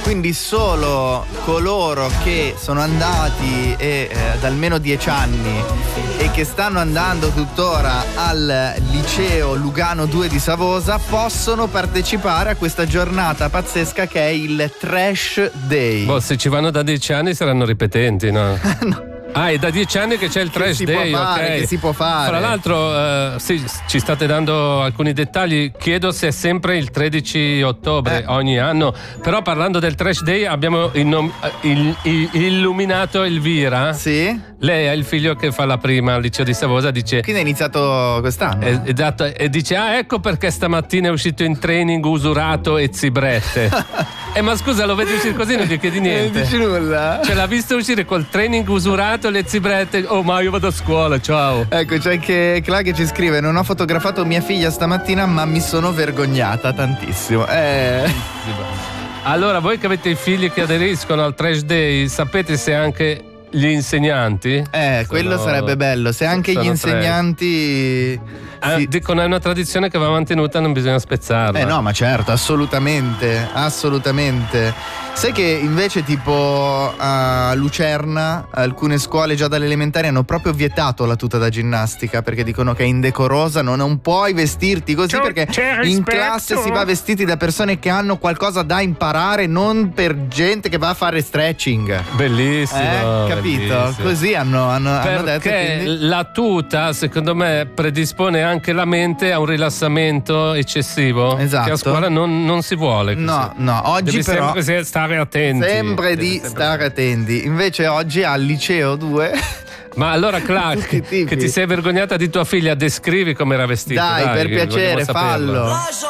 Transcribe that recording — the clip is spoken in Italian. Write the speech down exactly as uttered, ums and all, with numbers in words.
quindi solo coloro che sono andati e, eh, da almeno dieci anni e che stanno andando tuttora al liceo Lugano due di Savosa possono partecipare a questa giornata pazzesca che è il Trash Day. Boh, se ci vanno da dieci anni saranno ripetenti, no? No. Ah, è da dieci anni che c'è il Trash Day, fare, ok. Che si può fare. Fra l'altro, eh, sì, ci state dando alcuni dettagli. Chiedo se è sempre il tredici ottobre eh. ogni anno. Però parlando del Trash Day abbiamo innom- il, il, illuminato Elvira. Sì. Lei ha il figlio che fa la prima al liceo di Savosa, dice. Quindi è iniziato quest'anno. Eh, esatto, e dice: ah, ecco perché stamattina è uscito in training usurato e zibrette. Eh, ma scusa, lo vedi uscire così, non gli chiedi niente. Non dici nulla. Ce l'ha visto uscire col training usurato, le zibrette. Oh, ma io vado a scuola, ciao. Ecco, c'è anche Cla che ci scrive: non ho fotografato mia figlia stamattina, ma mi sono vergognata tantissimo. Eh. Allora, voi che avete i figli che aderiscono al Trash Day, sapete se anche gli insegnanti? Eh, sono... quello sarebbe bello. Se anche gli insegnanti. Ah, sì. Dicono è una tradizione che va mantenuta, non bisogna spezzarla. Eh no, ma certo, assolutamente, assolutamente. Sai che invece tipo a Lucerna alcune scuole già dalle elementari hanno proprio vietato la tuta da ginnastica perché dicono che è indecorosa, non, non puoi vestirti così C'è, perché c'è in rispetto. classe si va vestiti da persone che hanno qualcosa da imparare, non per gente che va a fare stretching. Bellissimo. Eh, capito? Bellissimo. Così hanno, hanno, hanno detto. Perché Quindi... la tuta, secondo me, predispone anche la mente a un rilassamento eccessivo. Esatto. Che a scuola non, non si vuole. Così. No, no, oggi Devi però sempre stare attenti. sempre Devi di sempre... stare attenti. Invece oggi al liceo due. Ma allora, Clark, che ti sei vergognata di tua figlia, descrivi come era vestita. Dai, dai per piacere, fallo.